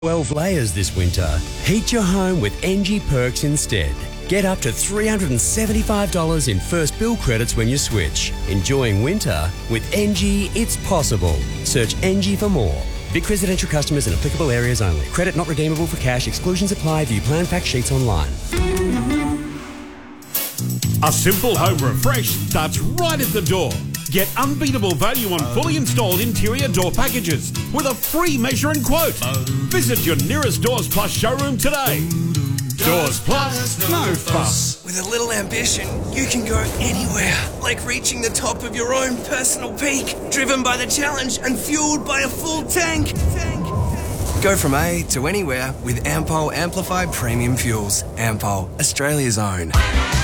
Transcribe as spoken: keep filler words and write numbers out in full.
twelve layers this winter. Heat your home with N G Perks instead. Get up to three hundred seventy-five dollars in first bill credits when you switch. Enjoying winter with N G, it's possible. Search N G for more. Vic residential customers in applicable areas only. Credit not redeemable for cash. Exclusions apply. View plan fact sheets online. A simple home refresh starts right at the door. Get unbeatable value on fully installed interior door packages with a free measure and quote. Visit your nearest Doors Plus showroom today. Doors Plus, no fuss. With a little ambition, you can go anywhere, like reaching the top of your own personal peak, driven by the challenge and fueled by a full tank. tank. Go from A to anywhere with Ampol Amplified Premium Fuels. Ampol, Australia's own.